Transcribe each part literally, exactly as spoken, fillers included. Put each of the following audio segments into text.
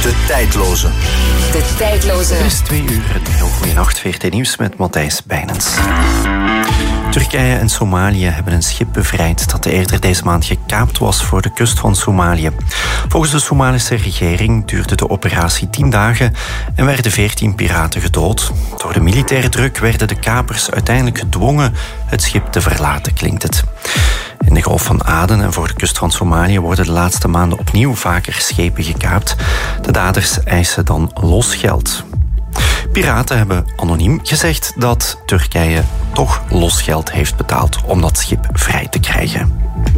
De tijdloze. De tijdloze. Het is twee uur. Een heel goede nacht. V R T Nieuws met Matthijs Bijnens. Turkije en Somalië hebben een schip bevrijd dat eerder deze maand gekaapt was voor de kust van Somalië. Volgens de Somalische regering duurde de operatie tien dagen en werden veertien piraten gedood. Door de militaire druk werden de kapers uiteindelijk gedwongen het schip te verlaten, klinkt het. In de Golf van Aden en voor de kust van Somalië worden de laatste maanden opnieuw vaker schepen gekaapt. De daders eisen dan losgeld. Piraten hebben anoniem gezegd dat Turkije toch losgeld heeft betaald om dat schip vrij te krijgen.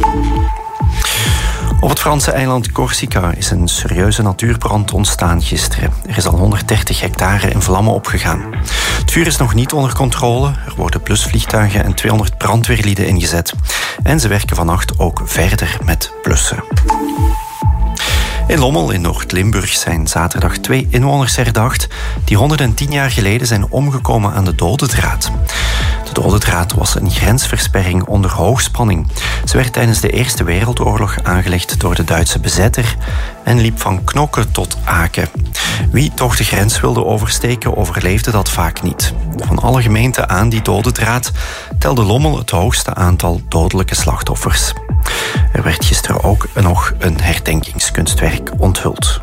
Op het Franse eiland Corsica is een serieuze natuurbrand ontstaan gisteren. Er is al honderddertig hectare in vlammen opgegaan. Het vuur is nog niet onder controle. Er worden plusvliegtuigen en tweehonderd brandweerlieden ingezet. En ze werken vannacht ook verder met blussen. In Lommel in Noord-Limburg zijn zaterdag twee inwoners herdacht die honderdtien jaar geleden zijn omgekomen aan de dodendraad. De dodendraad was een grensversperring onder hoogspanning. Ze werd tijdens de Eerste Wereldoorlog aangelegd door de Duitse bezetter en liep van Knokke tot Aken. Wie toch de grens wilde oversteken, overleefde dat vaak niet. Van alle gemeenten aan die dodendraad telde Lommel het hoogste aantal dodelijke slachtoffers. Er werd gisteren ook nog een herdenkingskunstwerk onthuld.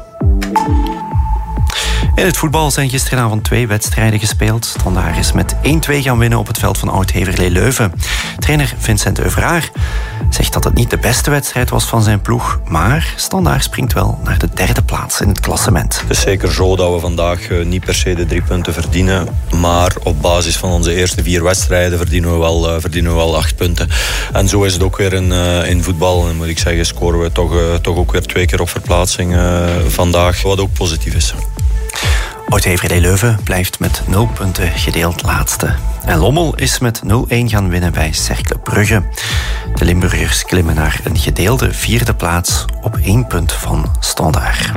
In het voetbal zijn gisteravond twee wedstrijden gespeeld. Standaard is met één-twee gaan winnen op het veld van Oud-Heverlee Leuven. Trainer Vincent Euvraar zegt dat het niet de beste wedstrijd was van zijn ploeg, maar Standaard springt wel naar de derde plaats in het klassement. Het is zeker zo dat we vandaag niet per se de drie punten verdienen, maar op basis van onze eerste vier wedstrijden verdienen we wel, uh, verdienen we wel acht punten. En zo is het ook weer in, uh, in voetbal. En moet ik zeggen, scoren we toch, uh, toch ook weer twee keer op verplaatsing uh, vandaag, wat ook positief is. Oud-Heverlee Leuven blijft met nul punten gedeeld laatste. En Lommel is met nul-een gaan winnen bij Cercle Brugge. De Limburgers klimmen naar een gedeelde vierde plaats op één punt van Standaard.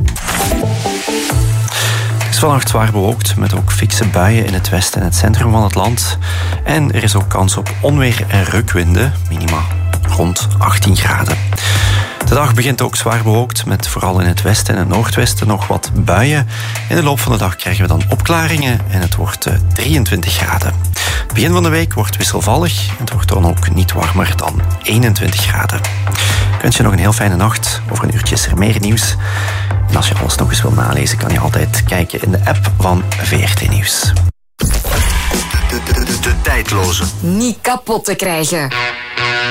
Het is vannacht zwaar bewolkt met ook fikse buien in het westen en het centrum van het land. En er is ook kans op onweer en rukwinden, minima rond achttien graden. De dag begint ook zwaar bewolkt met vooral in het westen en het noordwesten nog wat buien. In de loop van de dag krijgen we dan opklaringen en het wordt drieëntwintig graden. Het begin van de week wordt wisselvallig en het wordt dan ook niet warmer dan eenentwintig graden. Ik wens je nog een heel fijne nacht. Over een uurtje is er meer nieuws. En als je alles nog eens wil nalezen, kan je altijd kijken in de app van V R T Nieuws. De, de, de, de tijdloze. Niet kapot te krijgen.